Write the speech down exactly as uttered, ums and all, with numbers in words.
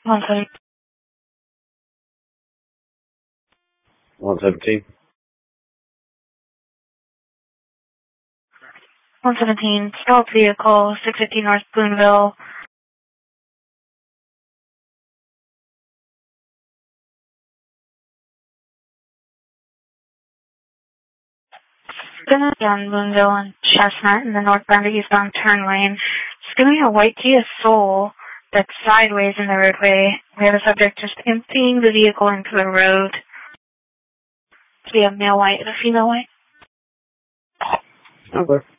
One seventeen. One seventeen. One seventeen. Stalled vehicle. Six fifty North Boonville. Gonna be on Boonville and Chestnut in the northbound to eastbound turn lane. It's gonna be a white Kia Soul that's sideways in the roadway. We have a subject just emptying the vehicle into the road. To be a male white and a female white. Okay.